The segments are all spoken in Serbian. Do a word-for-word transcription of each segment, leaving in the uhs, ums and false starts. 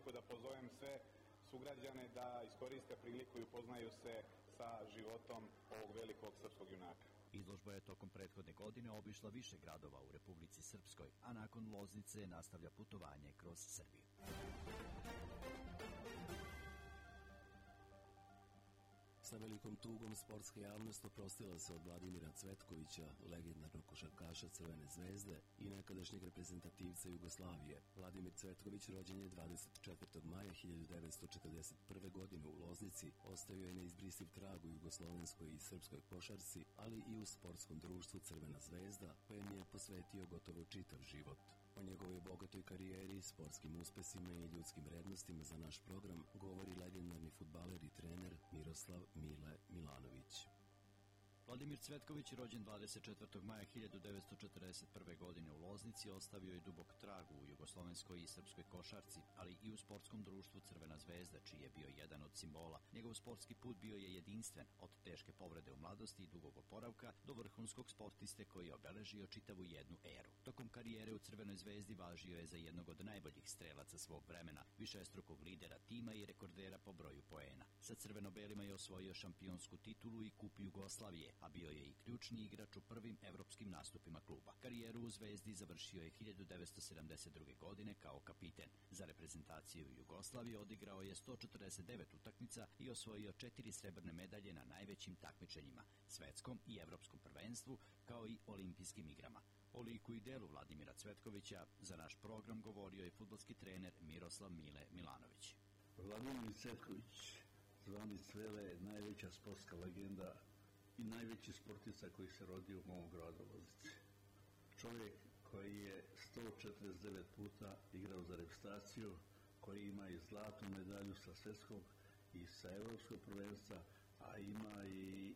priliku da pozovem sve sugrađane da iskoriste priliku i upoznaju se sa životom ovog velikog srpskog junaka. Izložba je tokom prethodne godine obišla više gradova u Republici Srpskoj, a nakon Loznice nastavlja putovanje kroz Srbiju. Sa velikom tugom sportska javnost oprostila se od Vladimira Cvetkovića, legendarnog košarkaša Crvene zvezde i nekadašnjeg reprezentativca Jugoslavije. Vladimir Cvetković rođen je dvadeset četvrtog maja hiljadu devetsto četrdeset prve. godine u Loznici, ostavio je neizbrisiv trag u jugoslovenskoj i srpskoj košarci, ali i u sportskom društvu Crvena zvezda, kojem je posvetio gotovo čitav život. O njegovoj bogatoj karijeri, sportskim uspesima i ljudskim vrednostima za naš program govori legendarni fudbaler i trener Miroslav Mile Milanović. Vladimir Cvetković, rođen dvadeset četvrtog maja hiljadu devetsto četrdeset prve. godine u Loznici, ostavio je dubok trag u jugoslovenskoj i srpskoj košarci, ali i u sportskom društvu Crvena zvezda, čiji je bio jedan od simbola. Njegov sportski put bio je jedinstven, od teške povrede u mladosti i dugog oporavka do vrhunskog sportiste koji je obeležio čitavu jednu eru. Tokom karijere u Crvenoj zvezdi važio je za jednog od najboljih strelaca svog vremena, višestrukog lidera tima i rekordera po broju poena. Sa crveno-belima je osvojio šampionsku titulu i kup Jugoslavije, a bio je i ključni igrač u prvim evropskim nastupima kluba. Karijeru u Zvezdi završio je hiljadu devetsto sedamdeset druge. godine kao kapiten. Za reprezentaciju Jugoslavije odigrao je sto četrdeset devet utakmica i osvojio četiri srebrne medalje na najvećim takmičenjima, svetskom i evropskom prvenstvu, kao i olimpijskim igrama. O liku i delu Vladimira Cvetkovića za naš program govorio je fudbalski trener Miroslav Mile Milanović. Vladimir Cvetković, zvani Cvele, je najveća sportska legenda i najveći sportista koji se rodio u mom gradu Loznici. Čovjek koji je sto četrdeset devet puta igrao za reprezentaciju, koji ima i zlatnu medalju sa svjetskog i sa evropskog prvenstva, a ima i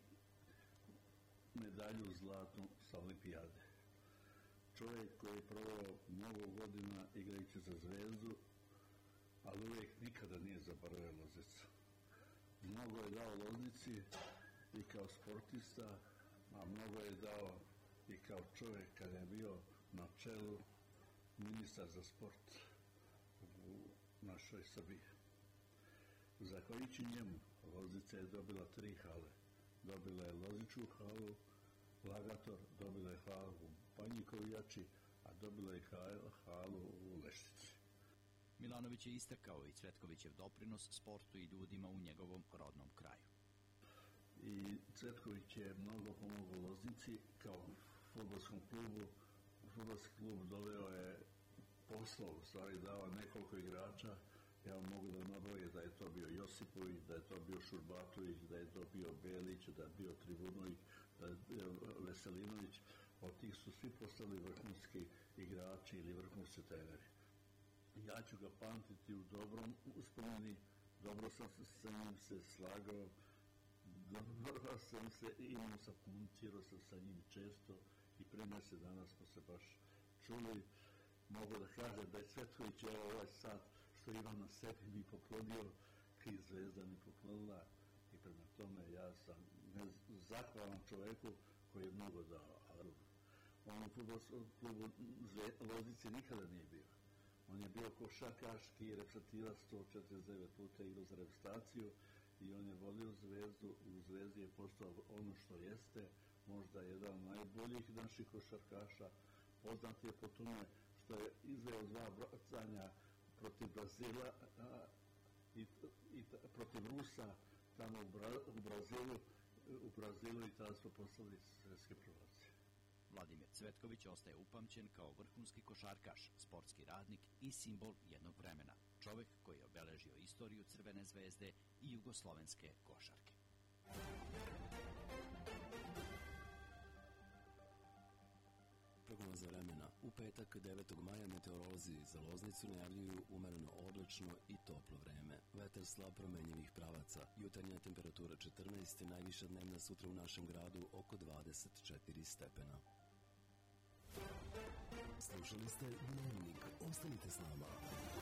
medalju zlatnu sa olimpijade. Čovjek koji je proveo mnogo godina igrajući za Zvezdu, ali uvijek nikada nije zaboravio Loznicu. Mnogo je dao Loznici i kao sportista, a mnogo je dao i kao čovjek kada je bio na čelu ministar za sport u našoj Srbiji. Zahvaljujući njemu, Loznica je dobila tri hale. Dobila je Lozničku halu, Lagator, dobila je halu u Banjikovijači, a dobila je halu u Leštici. Milanović je istakao i Cvetkovićev doprinos sportu i ljudima u njegovom rodnom kraju. I Cvetković je mnogo pomogao Loznici kao fudbalskom klubu. Fudbalski klub doveo je poslov, u stvari dao nekoliko igrača. Ja vam mogu da nabrojim da je to bio Josipović, da je to bio Šurbatović, da je to bio Belić, da je bio Trivunović, da je bio Veselinović. Od tih su svi postali vrhunski igrači ili vrhunski treneri. Ja ću ga pamtiti u dobrom uspomeni, dobro sam se sa njim se slagao, dobro sam se imao sa komunicirao sam sa njim često i pre mjesec dana smo se baš čuli. Mogu da kažem da je Cvetković ovaj sad što ima na sebi mi poklonio, i Zvezda mi poklonila, i prema tome ja sam zahvalan čoveku koji je mnogo dao, ali on u fudbalskom klubu Loznice nikada nije bio. On je bio košarkaški reprezentativac, sto četrdeset devet puta igrao za reprezentaciju i on je volio Zvezdu i u Zvezdi je postao ono što jeste, možda jedan od najboljih naših košarkaša. Poznat je po tome što je izveo dva bacanja protiv Brazila a, i, i protiv Rusa tamo u, Bra, u Brazilu u Brazilu i tada smo postali svjetske prvaci. Vladimir Cvetković ostaje upamćen kao vrhunski košarkaš, sportski radnik i simbol jednog vremena. Čovjek koji je obeležio istoriju Crvene zvezde i jugoslovenske košarke. Prognoza vremena. U petak devetog maja meteorolozi za Loznicu najavljuju umereno oblačno i toplo vreme. Vetar slab promenjivih pravaca. Jutarnja temperatura četrnaest, najviša dnevna sutra u našem gradu oko dvadeset četiri stepena. Slušali ste Dnevnik. Ostanite s nama.